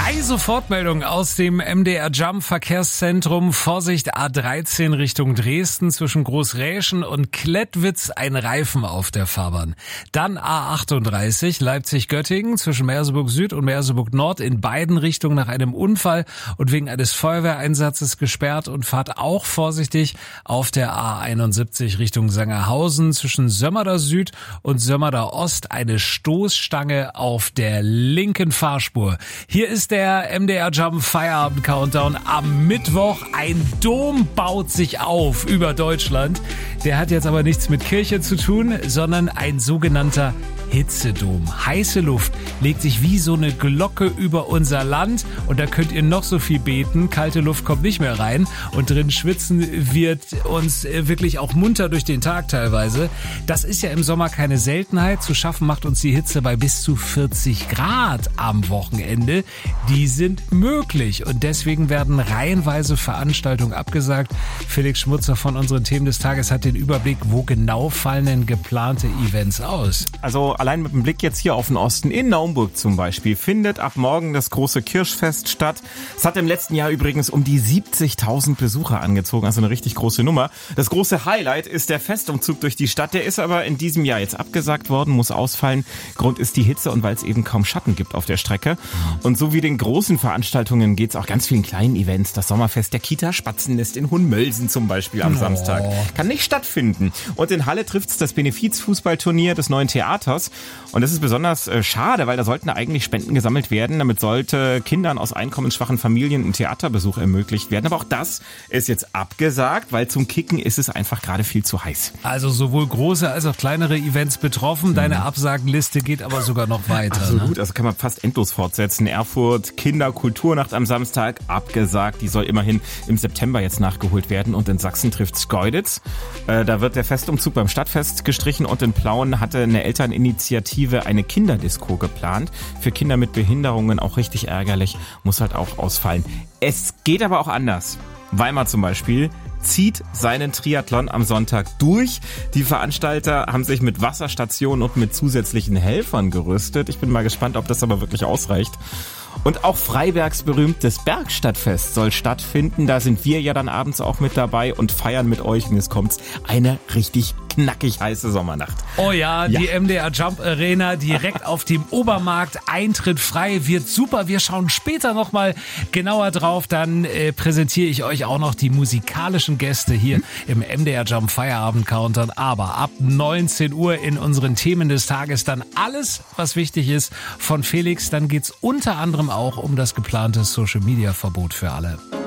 3 Sofortmeldungen aus dem MDR Jump Verkehrszentrum. Vorsicht, A13 Richtung Dresden zwischen Großräschen und Klettwitz, ein Reifen auf der Fahrbahn. Dann A38 Leipzig-Göttingen zwischen Merseburg Süd und Merseburg Nord in beiden Richtungen nach einem Unfall und wegen eines Feuerwehreinsatzes gesperrt, und fahrt auch vorsichtig auf der A71 Richtung Sangerhausen zwischen Sömmerda Süd und Sömmerda Ost, eine Stoßstange auf der linken Fahrspur. Hier ist der MDR Jump Feierabend Countdown am Mittwoch. Ein Dom baut sich auf über Deutschland. Der hat jetzt aber nichts mit Kirche zu tun, sondern ein sogenannter Hitzedom. Heiße Luft legt sich wie so eine Glocke über unser Land, und da könnt ihr noch so viel beten. Kalte Luft kommt nicht mehr rein, und drin schwitzen wird uns wirklich auch munter durch den Tag teilweise. Das ist ja im Sommer keine Seltenheit. Zu schaffen macht uns die Hitze bei bis zu 40 Grad am Wochenende. Die sind möglich, und deswegen werden reihenweise Veranstaltungen abgesagt. Felix Schmutzer von unseren Themen des Tages hat den Überblick, wo genau fallen denn geplante Events aus? Also allein mit dem Blick jetzt hier auf den Osten, in Naumburg zum Beispiel, findet ab morgen das große Kirschfest statt. Es hat im letzten Jahr übrigens um die 70.000 Besucher angezogen, also eine richtig große Nummer. Das große Highlight ist der Festumzug durch die Stadt. Der ist aber in diesem Jahr jetzt abgesagt worden, muss ausfallen. Grund ist die Hitze und weil es eben kaum Schatten gibt auf der Strecke. Und so wie den großen Veranstaltungen geht es auch ganz vielen kleinen Events. Das Sommerfest der Kita Spatzennest in Hohenmölsen zum Beispiel am Samstag kann nicht stattfinden. Und in Halle trifft es das Benefizfußballturnier des neuen Theaters. Und das ist besonders schade, weil da sollten eigentlich Spenden gesammelt werden. Damit sollte Kindern aus einkommensschwachen Familien ein Theaterbesuch ermöglicht werden. Aber auch das ist jetzt abgesagt, weil zum Kicken ist es einfach gerade viel zu heiß. Also sowohl große als auch kleinere Events betroffen. Deine Absagenliste geht aber sogar noch weiter. Absolut, ne? Also kann man fast endlos fortsetzen. Erfurt, Kinderkulturnacht am Samstag, abgesagt. Die soll immerhin im September jetzt nachgeholt werden. Und in Sachsen trifft Schkeuditz. Da wird der Festumzug beim Stadtfest gestrichen, und in Plauen hatte eine Elterninitiative eine Kinderdisco geplant. Für Kinder mit Behinderungen auch richtig ärgerlich, muss halt auch ausfallen. Es geht aber auch anders. Weimar zum Beispiel zieht seinen Triathlon am Sonntag durch. Die Veranstalter haben sich mit Wasserstationen und mit zusätzlichen Helfern gerüstet. Ich bin mal gespannt, ob das aber wirklich ausreicht. Und auch Freibergs berühmtes Bergstadtfest soll stattfinden. Da sind wir ja dann abends auch mit dabei und feiern mit euch. Und jetzt kommt's, eine richtig knackig heiße Sommernacht. Oh ja, die MDR Jump Arena direkt auf dem Obermarkt. Eintritt frei, wird super. Wir schauen später nochmal genauer drauf. Dann präsentiere ich euch auch noch die musikalischen Gäste hier im MDR Jump Feierabend Countdown. Aber ab 19 Uhr in unseren Themen des Tages dann alles, was wichtig ist, von Felix. Dann geht's unter anderem auch um das geplante Social-Media-Verbot für alle.